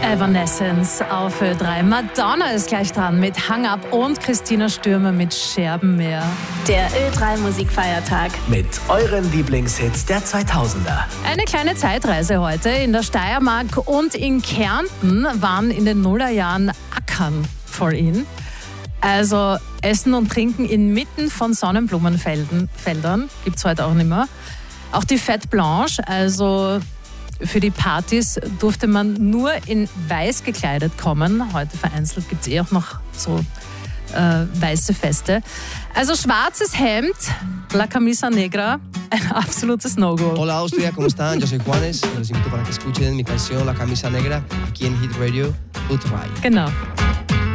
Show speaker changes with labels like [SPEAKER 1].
[SPEAKER 1] Evanescence auf Ö3. Madonna ist gleich dran mit Hang Up und Christina Stürmer mit Scherbenmeer.
[SPEAKER 2] Der Ö3 Musikfeiertag.
[SPEAKER 3] Mit euren Lieblingshits der 2000er.
[SPEAKER 1] Eine kleine Zeitreise heute. In der Steiermark und in Kärnten waren in den Nullerjahren Ackern voll in. Also Essen und Trinken inmitten von Sonnenblumenfeldern gibt es heute auch nicht mehr. Auch die Fête Blanche, also für die Partys durfte man nur in weiß gekleidet kommen. Heute vereinzelt gibt es auch noch so weiße Feste. Also schwarzes Hemd, La Camisa Negra, ein absolutes No-Go.
[SPEAKER 4] Hola Austria, ¿cómo están? Yo soy Juanes y los invito para que escuchen mi canción La Camisa Negra aquí en Hit Radio U3.
[SPEAKER 1] Genau.